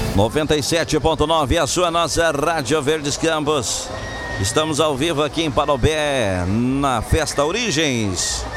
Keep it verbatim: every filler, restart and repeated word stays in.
noventa e sete ponto nove, a sua nossa Rádio Verdes Campos. Estamos ao vivo aqui em Parobé, na Festa Origens.